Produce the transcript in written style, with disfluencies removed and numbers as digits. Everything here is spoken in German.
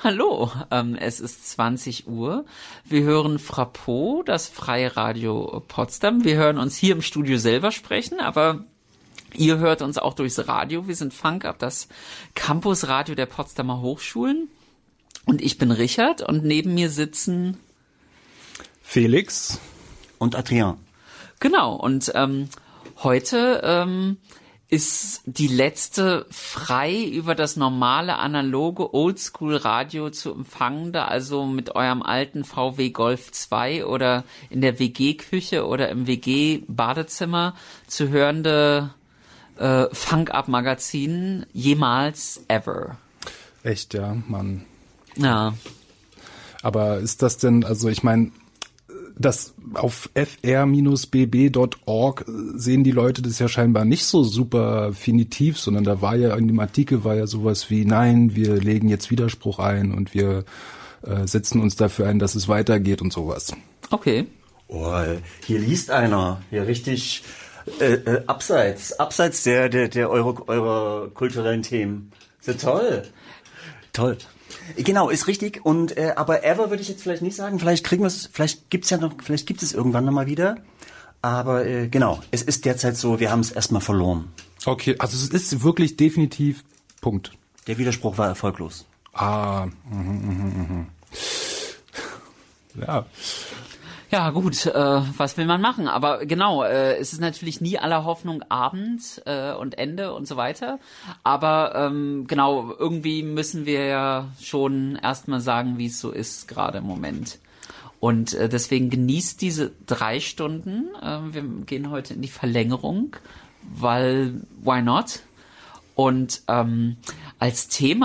hallo. Es ist 20 Uhr. Wir hören Frappot, das Freie Radio Potsdam. Wir hören uns hier im Studio selber sprechen, aber ihr hört uns auch durchs Radio. Wir sind Funk Up, das Campusradio der Potsdamer Hochschulen. Und ich bin Richard und neben mir sitzen Felix und Adrien. Genau, und heute ist die letzte frei über das normale, analoge Oldschool-Radio zu empfangende, also mit eurem alten VW Golf 2 oder in der WG-Küche oder im WG-Badezimmer zu hörende Funk-Up-Magazin jemals ever. Echt, ja, Mann. Ja. Aber ist das denn, also ich meine, das auf fr-bb.org sehen die Leute das ja scheinbar nicht so super definitiv, sondern da war ja in dem Artikel war ja sowas wie, nein, wir legen jetzt Widerspruch ein und wir setzen uns dafür ein, dass es weitergeht und sowas. Okay. Oh, hier liest einer, hier richtig abseits der eurer kulturellen Themen. Ist ja toll. Genau, ist richtig. Und aber ever würde ich jetzt vielleicht nicht sagen. Vielleicht kriegen wir es. Vielleicht gibt es irgendwann noch mal wieder. Aber genau, es ist derzeit so. Wir haben es erstmal verloren. Okay, also es ist wirklich definitiv Punkt. Der Widerspruch war erfolglos. Ja. Ja gut, was will man machen? Aber genau, es ist natürlich nie aller Hoffnung Abend und Ende und so weiter. Aber genau, irgendwie müssen wir ja schon erstmal sagen, wie es so ist gerade im Moment. Und deswegen genießt diese 3 Stunden. Wir gehen heute in die Verlängerung, weil why not? Und als Thema